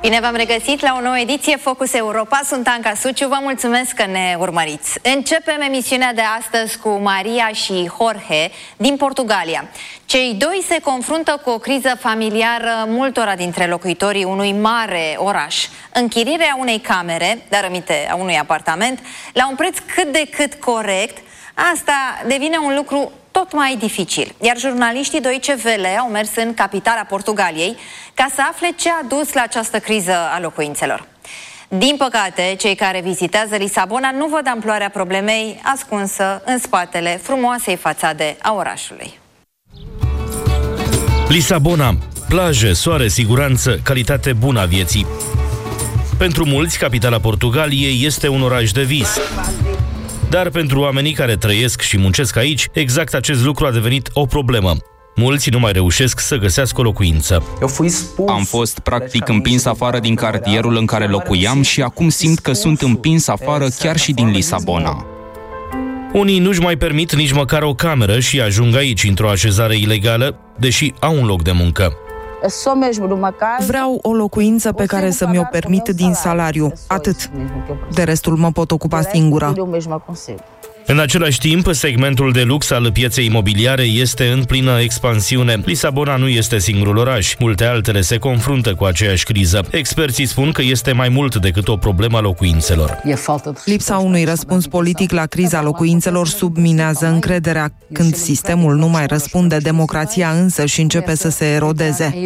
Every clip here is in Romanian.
Bine v-am regăsit la o nouă ediție Focus Europa. Sunt Anca Suciu, vă mulțumesc că ne urmăriți. Începem emisiunea de astăzi cu Maria și Jorge din Portugalia. Cei doi se confruntă cu o criză familiară multora dintre locuitorii unui mare oraș. Închirierea unei camere, dar aminte a unui apartament, la un preț cât de cât corect, asta devine un lucru tot mai dificil. Iar jurnaliștii Deutsche Welle au mers în capitala Portugaliei ca să afle ce a dus la această criză a locuințelor. Din păcate, cei care vizitează Lisabona nu văd amploarea problemei ascunsă în spatele frumoasei fațade a orașului. Lisabona, plaje, soare, siguranță, calitate bună a vieții. Pentru mulți, capitala Portugaliei este un oraș de vis. Dar pentru oamenii care trăiesc și muncesc aici, exact acest lucru a devenit o problemă. Mulți nu mai reușesc să găsească o locuință. Am fost practic împins afară din cartierul în care locuiam și acum simt că sunt împins afară chiar și din Lisabona. Unii nu-și mai permit nici măcar o cameră și ajung aici într-o așezare ilegală, deși au un loc de muncă. Vreau o locuință pe care să mi-o permit din salariu. Atât. De restul mă pot ocupa singură. În același timp, segmentul de lux al pieței imobiliare este în plină expansiune. Lisabona nu este singurul oraș. Multe altele se confruntă cu aceeași criză. Experții spun că este mai mult decât o problemă a locuințelor. Lipsa unui răspuns politic la criza locuințelor subminează încrederea. Când sistemul nu mai răspunde, democrația însă și începe să se erodeze.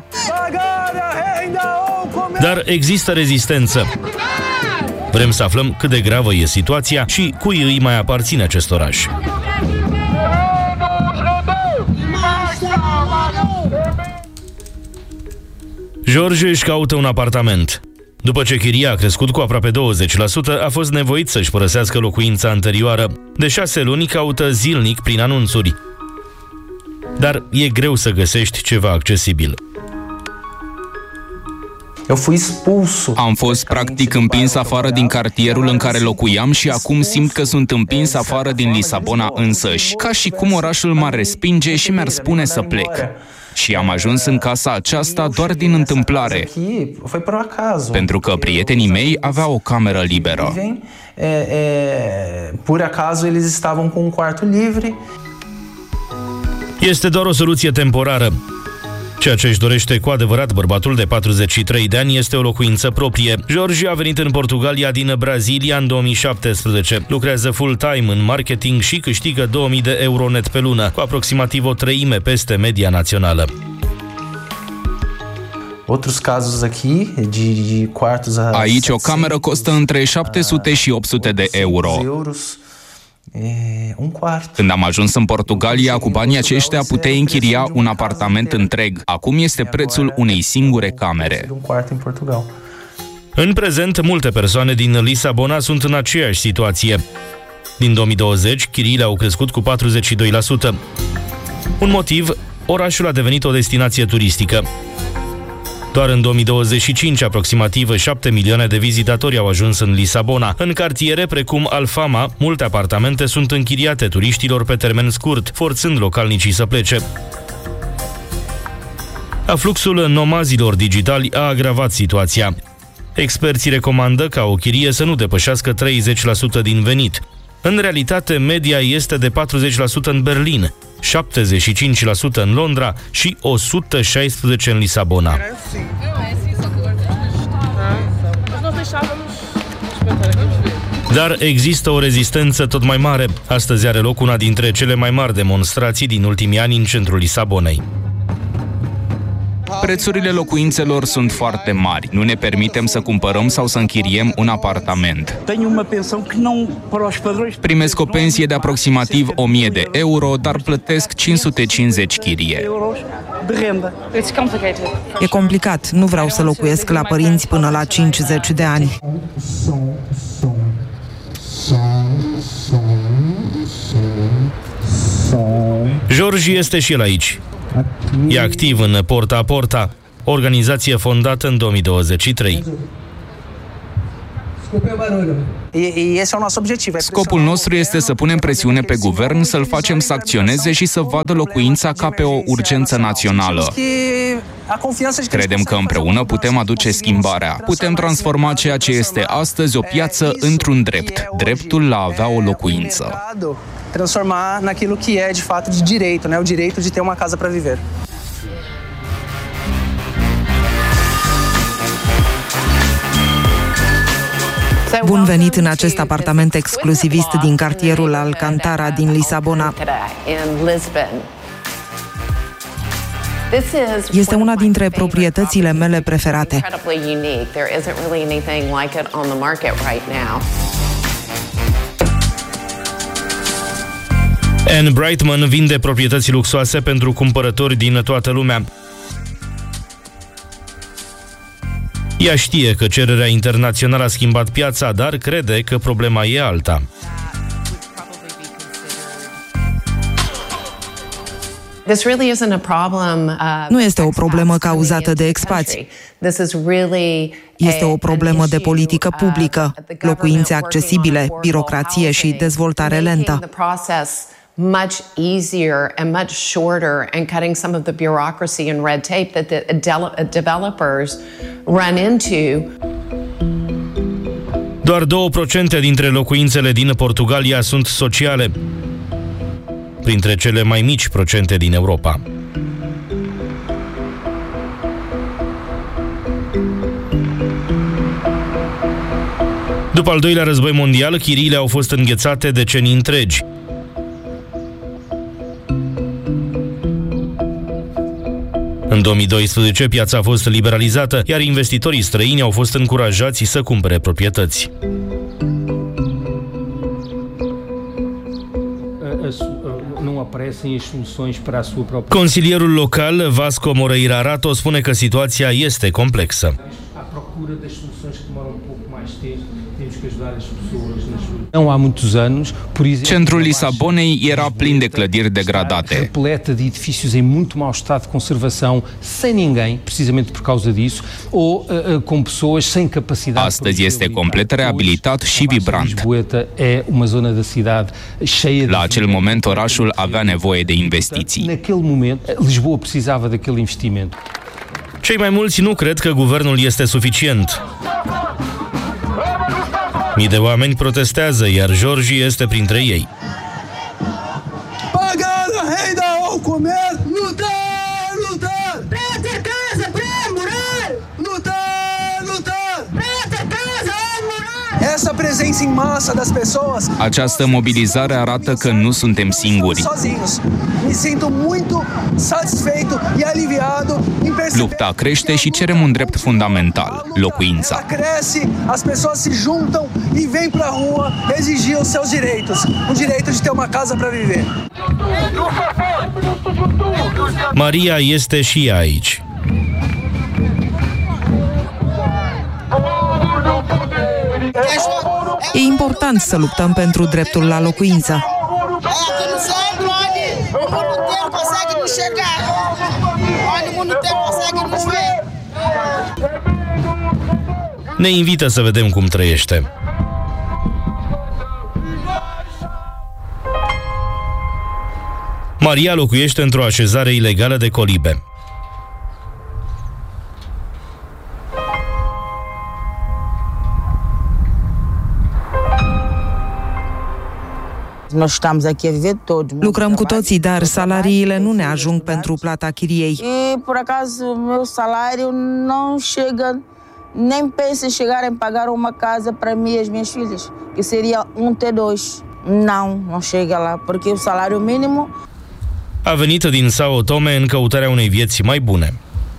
Dar există rezistență. Vrem să aflăm cât de gravă e situația și cui îi mai aparține acest oraș. Jorge își caută un apartament. După ce chiria a crescut cu aproape 20%, a fost nevoit să-și părăsească locuința anterioară. De 6 luni caută zilnic prin anunțuri. Dar e greu să găsești ceva accesibil. Am fost practic împins afară din cartierul în care locuiam și acum simt că sunt împins afară din Lisabona însăși. Ca și cum orașul m-ar respinge și mi-ar spune să plec. Și am ajuns în casa aceasta doar din întâmplare, pentru că prietenii mei aveau o cameră liberă. Por acaso eles estavam com quarto livre. Este doar o soluție temporară. Ceea ce își dorește cu adevărat bărbatul de 43 de ani este o locuință proprie. Jorge a venit în Portugalia din Brazilia în 2017. Lucrează full-time în marketing și câștigă 2000 de euro net pe lună, cu aproximativ o treime peste media națională. Aici o cameră costă între 700 și 800 de euro. Când am ajuns în Portugalia, cu banii aceștia puteai închiria un apartament întreg. Acum este prețul unei singure camere. În prezent, multe persoane din Lisabona sunt în aceeași situație. Din 2020, chiriile au crescut cu 42%. Un motiv, orașul a devenit o destinație turistică. Doar în 2025, aproximativ 7 milioane de vizitatori au ajuns în Lisabona. În cartiere precum Alfama, multe apartamente sunt închiriate turiștilor pe termen scurt, forțând localnicii să plece. Afluxul nomazilor digitali a agravat situația. Experții recomandă ca o chirie să nu depășească 30% din venit. În realitate, media este de 40% în Berlin, 75% în Londra și 116% în Lisabona. Dar există o rezistență tot mai mare. Astăzi are loc una dintre cele mai mari demonstrații din ultimii ani în centrul Lisabonei. Prețurile locuințelor sunt foarte mari. Nu ne permitem să cumpărăm sau să închiriem un apartament. Primesc o pensie de aproximativ 1000 de euro, dar plătesc 550 chirie. E complicat. Nu vreau să locuiesc la părinți până la 50 de ani. Jorge este și el aici. E activ în Porta a Porta, organizație fondată în 2023. Scopul nostru este să punem presiune pe guvern, să-l facem să acționeze și să vadă locuința ca pe o urgență națională. Credem că împreună putem aduce schimbarea. Putem transforma ceea ce este astăzi o piață într-un drept, dreptul la a avea o locuință. Transformar naquilo que é de fato de direito, né? O direito de ter uma casa para viver. Bun venit în acest apartament exclusivist din cartierul Alcantara din Lisabona. Este una dintre proprietățile mele preferate. Anne Brightman vinde proprietăți luxoase pentru cumpărători din toată lumea. Ea știe că cererea internațională a schimbat piața, dar crede că problema e alta. Nu este o problemă cauzată de expați. Este o problemă de politică publică, locuințe accesibile, birocrație și dezvoltare lentă. Much easier and much shorter and cutting some of the bureaucracy and red tape that the developers run into. Doar 2% dintre locuințele din Portugalia sunt sociale, printre cele mai mici procente din Europa. După al doilea război mondial, chiriile au fost înghețate decenii întregi. În 2012, piața a fost liberalizată, iar investitorii străini au fost încurajați să cumpere proprietăți. Consilierul local, Vasco Moreira Rato, spune că situația este complexă. Centrul Lisabonei era plin de clădiri degradate. Repleta de edifícios em muito mau estado de conservação, sem ninguém, precisamente por causa disso, ou com pessoas sem capacidade. Astăzi este complet reabilitat și vibrant. La acel moment, orașul avea nevoie de investiții. Naquele momento, Lisboa precisava daquele investimento. Cei mai mulți nu cred că guvernul este suficient. Mii de oameni protestează, iar Jorge este printre ei. Pagada, reida ou comer, lutar, lutar! Preta casa, pra morar! Lutar, lutar! Preta casa, morar! Essa presença em massa das pessoas. Această mobilizare arată că nu suntem singuri. Me sinto muito satisfeito e aliviado. Lupta crește și cerem un drept fundamental, locuința. Cresce, as pessoas se juntam e vêm pra rua exigir os seus direitos, o direito de ter uma casa para viver. Maria este și ea aici. E important să luptăm pentru dreptul la locuință. Ne invită să vedem cum trăiește. Maria locuiește într-o așezare ilegală de colibe. Lucrăm cu toții, dar salariile nu ne ajung pentru plata chiriei. Por acaso, meu salário não chega, nem penso em chegar em pagar uma casa para mim e as minhas filhas, que seria T2. Não chega lá, porque o salário mínimo... A venit din São Tomé în căutarea unei vieți mai bune.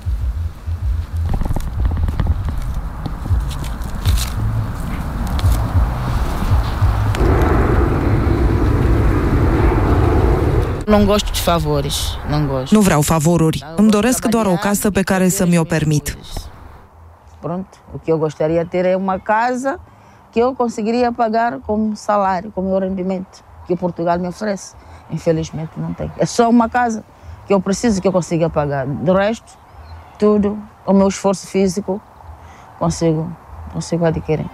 Nu vreau favoruri. Îmi doresc doar o casă pe care să mi-o permit. Pronto, o que eu gostaria de ter é uma casa que eu conseguiria pagar como salário, como meu rendimento, que Portugal me oferece. Infelizmente não tem. É só uma casa que eu preciso que eu consiga pagar. Do resto, tudo, o meu esforço físico, consigo adquirir.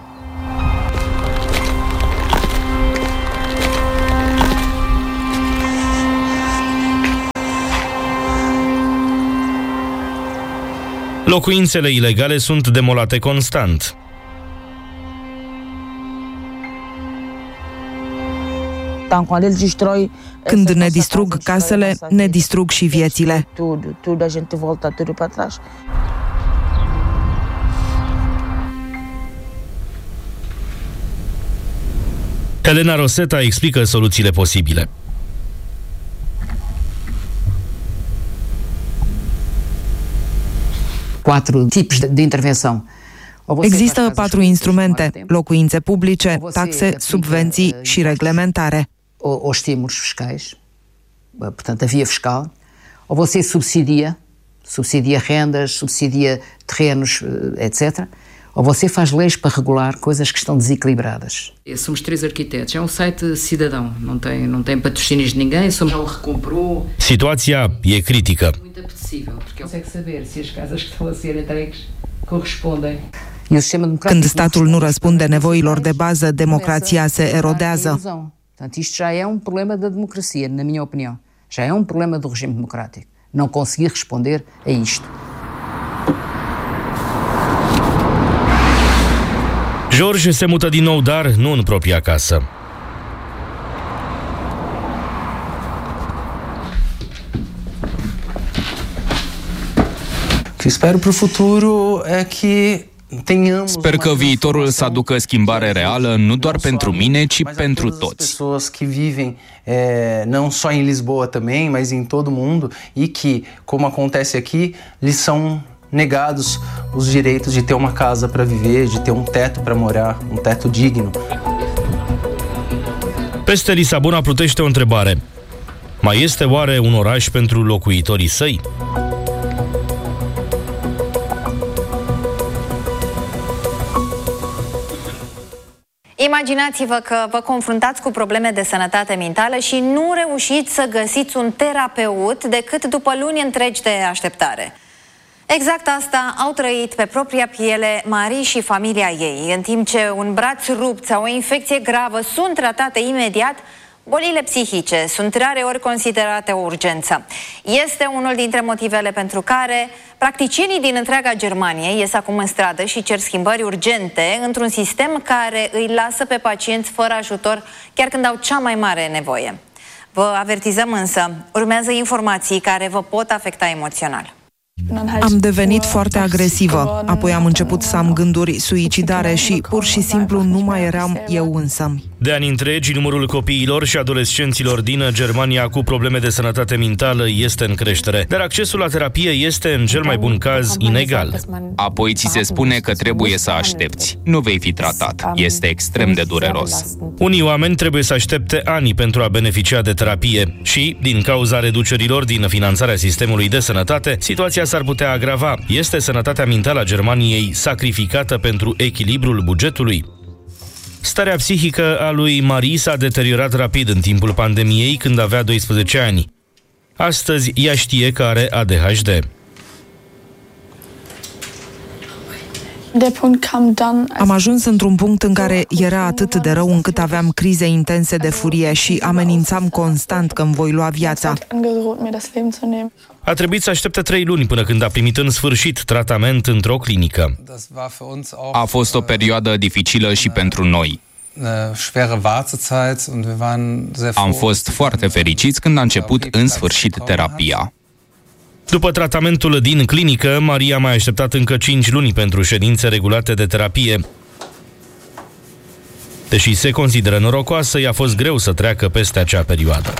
Locuințele ilegale sunt demolate constant. Când ne distrug casele, ne distrug și viețile. Elena Roseta explică soluțiile posibile. Există 4 instrumente: locuințe publice, taxe, subvenții și reglementare. Os estímulos fiscais, portanto, a via fiscal, ou você subsidia rendas, subsidia terrenos, etc., ou você faz leis para regular coisas que estão desequilibradas. Somos 3 arquitetos, é site cidadão, não tem patrocínios de ninguém, já o recomprou. Situația e critică. Muito apetecível, porque consegue saber se as casas que estão a ser entregues correspondem. Când statul nu răspunde nevoilor de bază, democrația se erodează. Portanto, isto já é problema da democracia, na minha opinião. Já é problema do regime democrático. Não conseguir responder a isto. George se mută din nou, dar nu în propria casă. O que espero para o futuro é que sper că viitorul să aducă schimbare reală, nu doar pentru mine, ci pentru toți. Pessoas que vivem não só em Lisboa também, mas em todo o mundo, e que, como acontece aqui, lhes são negados os direitos de ter uma casa para viver, de ter um teto para morar, um teto digno. Peste Lisabona plutește o întrebare. Mai este oare un oraș pentru locuitorii săi? Imaginați-vă că vă confruntați cu probleme de sănătate mentală și nu reușiți să găsiți un terapeut decât după luni întregi de așteptare. Exact asta au trăit pe propria piele Marie și familia ei, în timp ce un braț rupt sau o infecție gravă sunt tratate imediat. Bolile psihice sunt rareori considerate o urgență. Este unul dintre motivele pentru care practicienii din întreaga Germanie ies acum în stradă și cer schimbări urgente într-un sistem care îi lasă pe pacienți fără ajutor chiar când au cea mai mare nevoie. Vă avertizăm însă, urmează informații care vă pot afecta emoțional. Am devenit foarte agresivă, apoi am început să am gânduri suicidare și pur și simplu nu mai eram eu însămi. De ani întregi, numărul copiilor și adolescenților din Germania cu probleme de sănătate mentală este în creștere, dar accesul la terapie este, în cel mai bun caz, inegal. Apoi ți se spune că trebuie să aștepți. Nu vei fi tratat. Este extrem de dureros. Unii oameni trebuie să aștepte ani pentru a beneficia de terapie și, din cauza reducerilor din finanțarea sistemului de sănătate, situația s-ar putea agrava. Este sănătatea mentală a Germaniei sacrificată pentru echilibrul bugetului? Starea psihică a lui Marie s-a deteriorat rapid în timpul pandemiei, când avea 12 ani. Astăzi ea știe că are ADHD. Am ajuns într-un punct în care era atât de rău încât aveam crize intense de furie și amenințam constant că îmi voi lua viața. A trebuit să aștepte 3 luni până când a primit în sfârșit tratament într-o clinică. A fost o perioadă dificilă și pentru noi. Am fost foarte fericiți când a început în sfârșit terapia. După tratamentul din clinică, Maria a mai așteptat încă 5 luni pentru ședințe regulate de terapie. Deși se consideră norocoasă, i-a fost greu să treacă peste acea perioadă.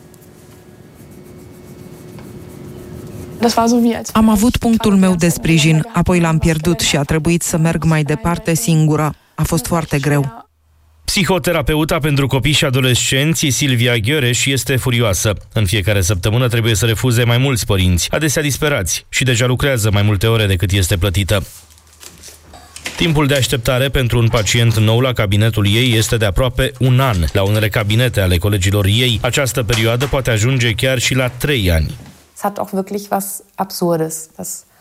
Am avut punctul meu de sprijin, apoi l-am pierdut și a trebuit să merg mai departe singură. A fost foarte greu. Psihoterapeuta pentru copii și adolescenți, Silvia Gheoreș, este furioasă. În fiecare săptămână trebuie să refuze mai mulți părinți, adesea disperați, și deja lucrează mai multe ore decât este plătită. Timpul de așteptare pentru un pacient nou la cabinetul ei este de aproape 1 an. La unele cabinete ale colegilor ei, această perioadă poate ajunge chiar și la 3 ani.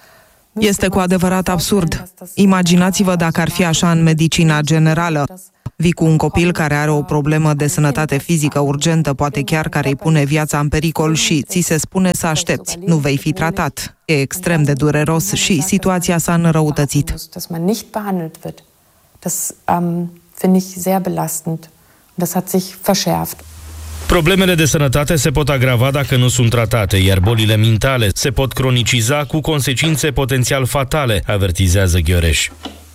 Este cu adevărat absurd. Imaginați-vă dacă ar fi așa în medicina generală. Vii cu un copil care are o problemă de sănătate fizică urgentă, poate chiar care îi pune viața în pericol și ți se spune să aștepți. Nu vei fi tratat. E extrem de dureros și situația s-a înrăutățit. Das finde ich sehr belastend. Das hat sich verschärft. Problemele de sănătate se pot agrava dacă nu sunt tratate, iar bolile mentale se pot croniciza cu consecințe potențial fatale, avertizează Gheoreș.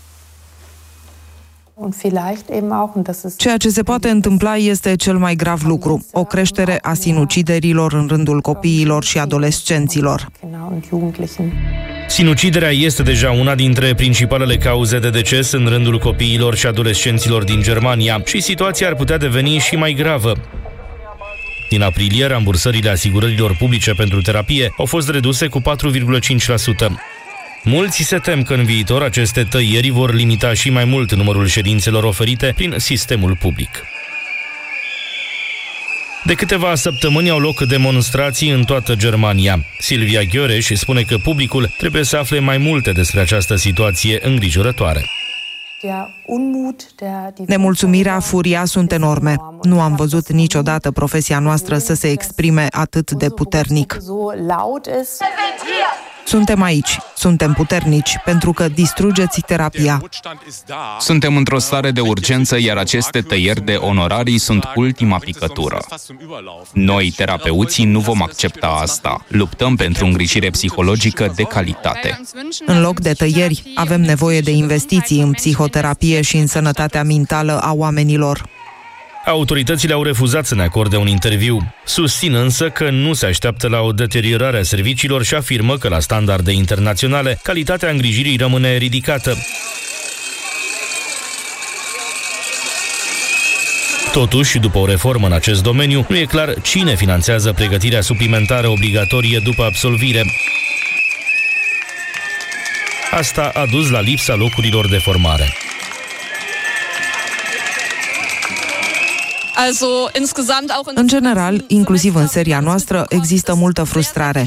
Ceea ce se poate întâmpla este cel mai grav lucru, o creștere a sinuciderilor în rândul copiilor și adolescenților. Sinuciderea este deja una dintre principalele cauze de deces în rândul copiilor și adolescenților din Germania și situația ar putea deveni și mai gravă. Din aprilie, rambursările asigurărilor publice pentru terapie au fost reduse cu 4,5%. Mulți se tem că în viitor aceste tăieri vor limita și mai mult numărul ședințelor oferite prin sistemul public. De câteva săptămâni au loc demonstrații în toată Germania. Silvia Gheoreș spune că publicul trebuie să afle mai multe despre această situație îngrijorătoare. Nemulțumirea, furia sunt enorme. Nu am văzut niciodată profesia noastră să se exprime atât de puternic. Suntem aici, suntem puternici, pentru că distrugeți terapia. Suntem într-o stare de urgență, iar aceste tăieri de onorarii sunt ultima picătură. Noi, terapeuții, nu vom accepta asta. Luptăm pentru îngrijire psihologică de calitate. În loc de tăieri, avem nevoie de investiții în psihoterapie și în sănătatea mentală a oamenilor. Autoritățile au refuzat să ne acorde un interviu. Susțin însă că nu se așteaptă la o deteriorare a serviciilor și afirmă că la standarde internaționale calitatea îngrijirii rămâne ridicată. Totuși, după o reformă în acest domeniu, nu e clar cine finanțează pregătirea suplimentară obligatorie după absolvire. Asta a dus la lipsa locurilor de formare. În general, inclusiv în seria noastră, există multă frustrare.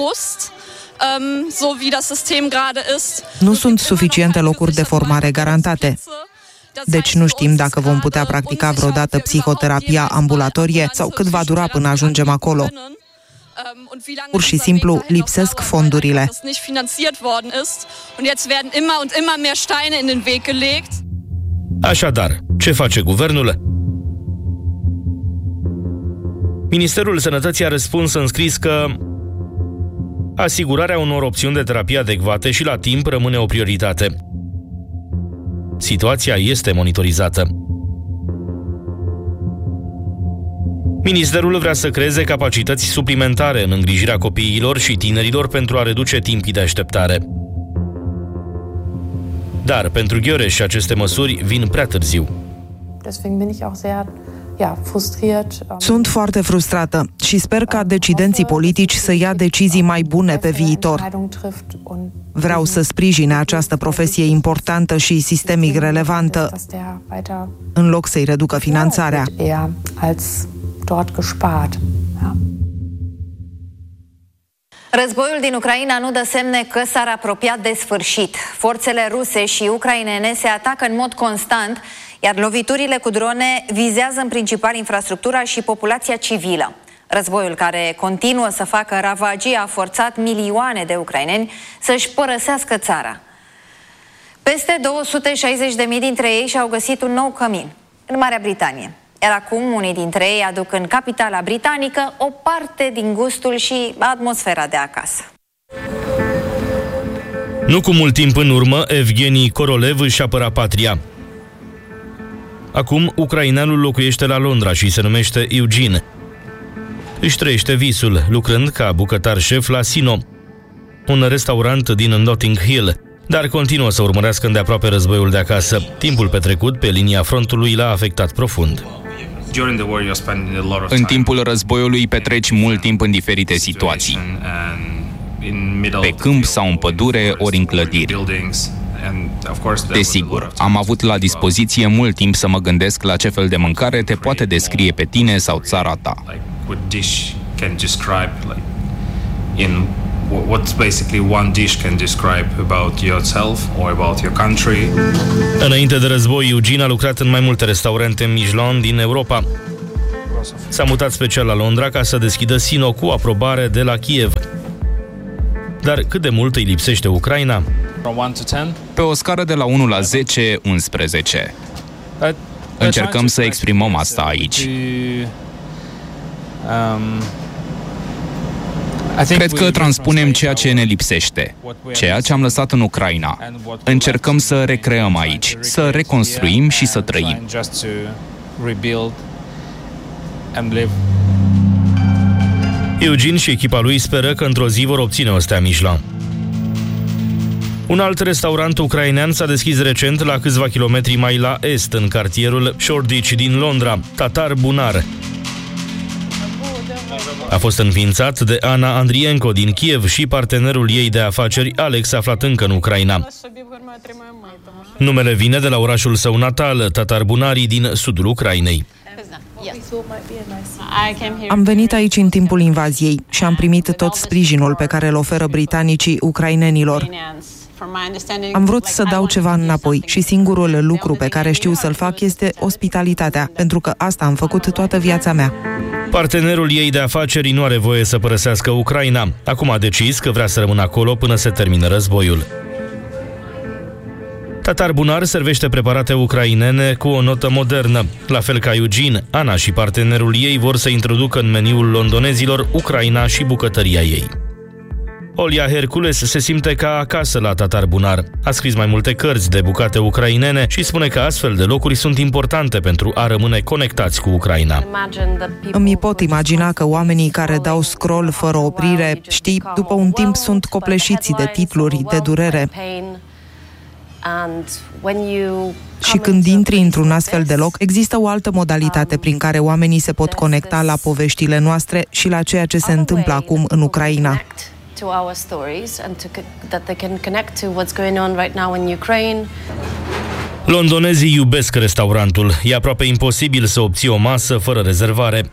Nu sunt suficiente locuri de formare garantate. Deci nu știm dacă vom putea practica vreodată psihoterapia ambulatorie sau cât va dura până ajungem acolo. Pur și simplu lipsesc fondurile. Așadar, ce face guvernul? Ministerul Sănătății a răspuns în scris că asigurarea unor opțiuni de terapie adecvate și la timp rămâne o prioritate. Situația este monitorizată. Ministerul vrea să creeze capacități suplimentare în îngrijirea copiilor și tinerilor pentru a reduce timpii de așteptare. Dar pentru Gheoreș aceste măsuri vin prea târziu. Sunt foarte frustrată și sper ca decidenții politici să ia decizii mai bune pe viitor. Vreau să sprijine această profesie importantă și sistemic relevantă, în loc să-i reducă finanțarea. Războiul din Ucraina nu dă semne că s-ar apropia de sfârșit. Forțele ruse și ucrainene se atacă în mod constant, iar loviturile cu drone vizează în principal infrastructura și populația civilă. Războiul care continuă să facă ravagii a forțat milioane de ucraineni să-și părăsească țara. Peste 260.000 dintre ei și-au găsit un nou cămin în Marea Britanie. Iar acum unii dintre ei aduc în capitala britanică o parte din gustul și atmosfera de acasă. Nu cu mult timp în urmă, Evgeni Korolev își apăra patria. Acum, ucraineanul locuiește la Londra și se numește Eugene. Își trăiește visul, lucrând ca bucătar șef la Sino, un restaurant din Notting Hill, dar continuă să urmărească îndeaproape războiul de acasă. Timpul petrecut pe linia frontului l-a afectat profund. În timpul războiului petreci mult timp în diferite situații, pe câmp sau în pădure, ori în clădiri. Desigur, am avut la dispoziție mult timp să mă gândesc la ce fel de mâncare te poate descrie pe tine sau țara ta. what basically one dish can describe about yourself or about your country. Înainte de război, Eugene a lucrat în mai multe restaurante Michelin din Europa. S-a mutat special la Londra ca să deschidă Sino cu aprobare de la Kiev. Dar cât de mult îi lipsește Ucraina? Pe o scară de la 1 la 10, 11. Încercăm să exprimăm asta aici. Cred că transpunem ceea ce ne lipsește, ceea ce am lăsat în Ucraina. Încercăm să recreăm aici, să reconstruim și să trăim. Eugene și echipa lui speră că într-o zi vor obține o stea Michelin. Un alt restaurant ucrainean s-a deschis recent la câțiva kilometri mai la est, în cartierul Shoreditch din Londra, Tatar Bunar. A fost înființat de Ana Andrienko din Kiev și partenerul ei de afaceri, Alex, aflat încă în Ucraina. Numele vine de la orașul său natal, Tatar Bunari, din sudul Ucrainei. Am venit aici în timpul invaziei și am primit tot sprijinul pe care îl oferă britanicii ucrainenilor. Am vrut să dau ceva înapoi și singurul lucru pe care știu să-l fac este ospitalitatea, pentru că asta am făcut toată viața mea. Partenerul ei de afaceri nu are voie să părăsească Ucraina. Acum a decis că vrea să rămână acolo până se termină războiul. Tatar Bunar servește preparate ucrainene cu o notă modernă. La fel ca Eugene, Ana și partenerul ei vor să introducă în meniul londonezilor Ucraina și bucătăria ei. Olia Hercules se simte ca acasă la Tatar Bunar. A scris mai multe cărți de bucate ucrainene și spune că astfel de locuri sunt importante pentru a rămâne conectați cu Ucraina. Îmi pot imagina că oamenii care dau scroll fără oprire, știi, după un timp sunt copleșiți de titluri, de durere. Și când intri într-un astfel de loc, există o altă modalitate prin care oamenii se pot conecta la poveștile noastre și la ceea ce se întâmplă acum în Ucraina. Londonezii iubesc restaurantul. E aproape imposibil să obții o masă fără rezervare.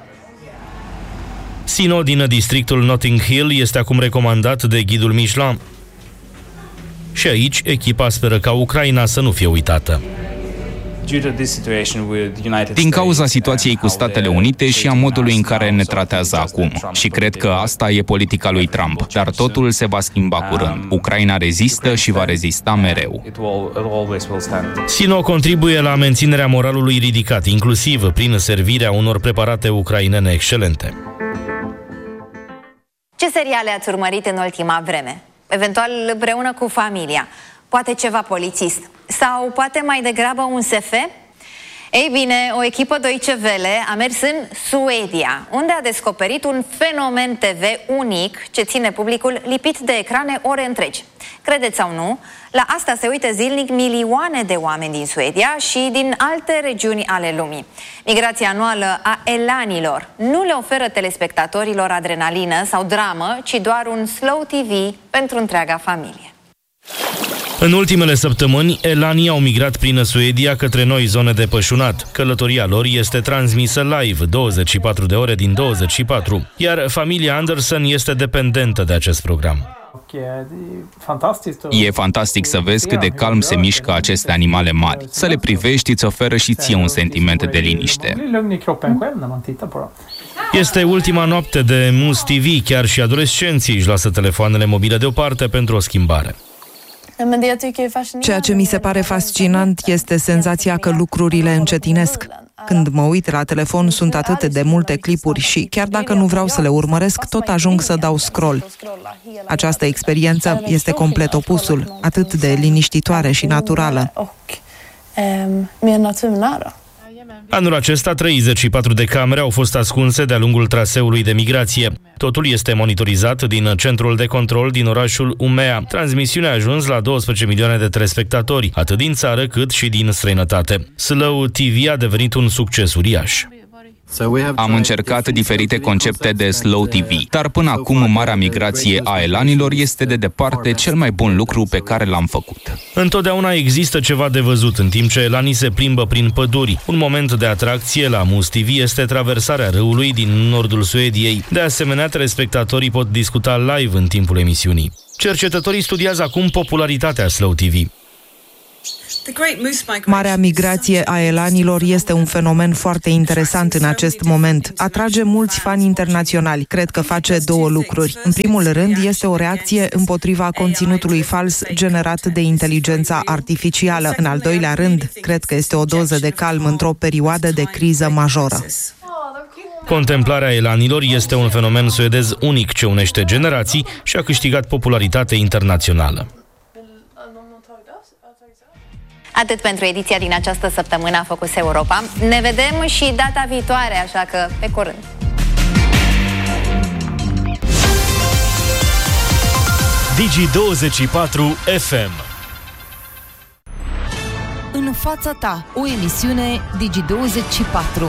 Sino din districtul Notting Hill este acum recomandat de ghidul Michelin. Și aici, echipa speră ca Ucraina să nu fie uitată. Din cauza situației cu Statele Unite și a modului în care ne tratează acum. Și cred că asta e politica lui Trump. Dar totul se va schimba curând. Ucraina rezistă și va rezista mereu. Sino contribuie la menținerea moralului ridicat, inclusiv prin servirea unor preparate ucrainene excelente. Ce seriale ați urmărit în ultima vreme? Eventual împreună cu familia, poate ceva polițist sau poate mai degrabă un SF? Ei bine, o echipă Deutsche Welle a mers în Suedia, unde a descoperit un fenomen TV unic ce ține publicul lipit de ecrane ore întregi. Credeți sau nu, la asta se uită zilnic milioane de oameni din Suedia și din alte regiuni ale lumii. Migrația anuală a elanilor nu le oferă telespectatorilor adrenalină sau dramă, ci doar un slow TV pentru întreaga familie. În ultimele săptămâni, elanii au migrat prin Suedia către noi zone de pășunat. Călătoria lor este transmisă live, 24 de ore din 24, iar familia Anderson este dependentă de acest program. E fantastic să vezi cât de calm se mișcă aceste animale mari. Să le privești îți oferă și ție un sentiment de liniște. Este ultima noapte de Mus TV, chiar și adolescenții își lasă telefoanele mobile deoparte pentru o schimbare. Ceea ce mi se pare fascinant este senzația că lucrurile încetinesc. Când mă uit la telefon sunt atât de multe clipuri și chiar dacă nu vreau să le urmăresc, tot ajung să dau scroll. Această experiență este complet opusul, atât de liniștitoare și naturală. Anul acesta, 34 de camere au fost ascunse de-a lungul traseului de migrație. Totul este monitorizat din centrul de control din orașul Umea. Transmisiunea a ajuns la 12 milioane de telespectatori, atât din țară cât și din străinătate. Slow TV a devenit un succes uriaș. Am încercat diferite concepte de slow TV, dar până acum marea migrație a elanilor este de departe cel mai bun lucru pe care l-am făcut. Întotdeauna există ceva de văzut în timp ce elanii se plimbă prin păduri. Un moment de atracție la Moose TV este traversarea râului din nordul Suediei. De asemenea, telespectatorii pot discuta live în timpul emisiunii. Cercetătorii studiază acum popularitatea Slow TV. Marea migrație a elanilor este un fenomen foarte interesant în acest moment. Atrage mulți fani internaționali. Cred că face două lucruri. În primul rând, este o reacție împotriva conținutului fals generat de inteligența artificială. În al doilea rând, cred că este o doză de calm într-o perioadă de criză majoră. Contemplarea elanilor este un fenomen suedez unic ce unește generații și a câștigat popularitate internațională. Atât pentru ediția din această săptămână a Focus Europa. Ne vedem și data viitoare, așa că pe curând! Digi24 FM. În fața ta, o emisiune Digi24.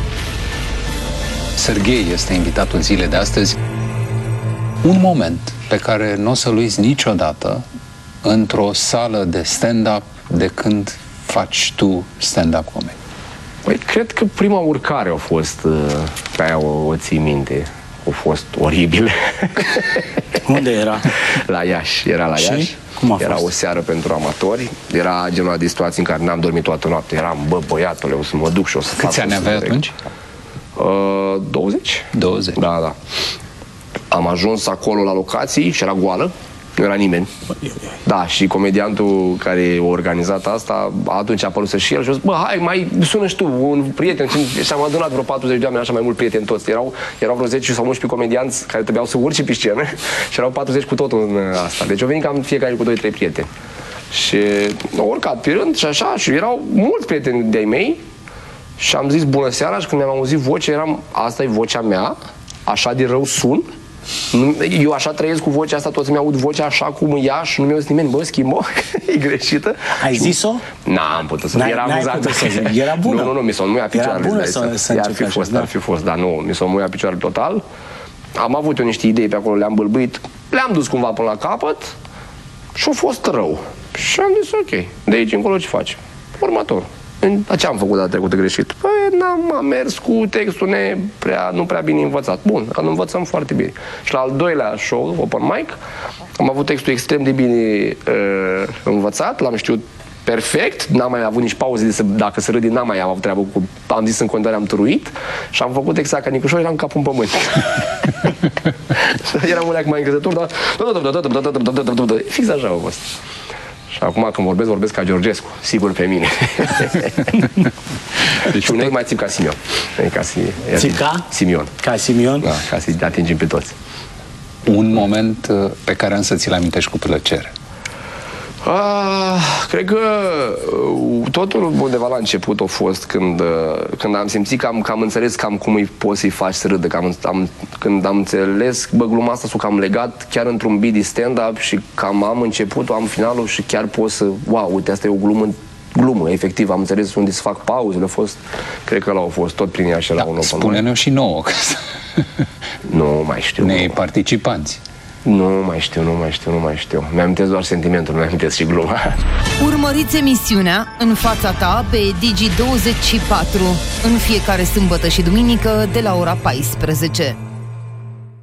Serghei este invitatul zilei de astăzi. Un moment pe care nu o să-l uiți niciodată într-o sală de stand-up de când faci tu stand-up comedy. Păi, cred că prima urcare a fost, pe aia o ții minte, a fost oribil. Unde era? La Iași, era la Iași. Cum a fost? Era o seară pentru amatori, era genul de situații în care n-am dormit toată noaptea, eram, băiatule, o să mă duc și o să fac... Câți ani aveai atunci? 20. 20? Da. Am ajuns acolo la locații și era goală. Nu era nimeni. Da, și comediantul care a organizat asta, atunci a apărut și el și a zis, hai, mai sună și tu, un prieten. Și am adunat vreo 40 de oameni, așa mai mult prieteni toți. Erau vreo 10 sau 11 comedianți care trebuiau să urce pe scenă și erau 40 cu totul în asta. Deci au venit cam fiecare cu 2-3 prieteni. Și au urcat pe rând și așa, și erau mulți prieteni de-ai mei și am zis bună seara și când mi-am auzit vocea, asta e vocea mea, așa de rău sun. Eu așa trăiesc cu vocea asta, toți mi-aud vocea așa cum ea și nu mi-a zis nimeni, schimbă, e greșită. Ai zis-o? N-am putut să era amuzant. Era bună? Nu, mi s-o muia picioarele. Ar fi fost, dar nu, mi s-o muia picioarele total. Am avut eu niște idei pe acolo, le-am bâlbâit, le-am dus cumva până la capăt și a fost rău. Și am zis, ok, de aici încolo ce faci? Următor. Ce am făcut data trecută greșit? Păi am mers cu textul nu prea bine învățat. Bun, îl învățăm foarte bine. Și la al doilea show, open mic, am avut textul extrem de bine învățat, l-am știut perfect, n-am mai avut nici pauze, dacă se râde, n-am mai avut treabă cu... Am zis în continuare, am turuit și am făcut exact ca Nicușor, eram capul în pământ. Eram un mai încrezător, dar... Fix așa a fost. Și acum când vorbesc ca Georgescu, sigur pe mine. Deci un mai țip ca Simion. Țip ca? Simion. Ca Simion? Da, ca să-i atingem pe toți. Un moment pe care însă ți-l amintești cu plăcere. Cred că totul undeva la început a fost când am simțit că am înțeles cam cum îi poți să-i faci să râdă. Când am înțeles, gluma asta s-o cam legat chiar într-un beat de stand-up și cam am începutul, am finalul și chiar pot să... Wow, uite, asta e o glumă, efectiv, am înțeles unde să fac pauzele, cred că ăla a fost tot prin ea și la un open mic. Spune-ne și nouă. Nu mai știu. Nei participanți. Nu mai știu. Mi-amintesc doar sentimentul, nu mi-amintesc și gluma. Urmăriți emisiunea În fața ta pe Digi24 în fiecare sâmbătă și duminică de la ora 14.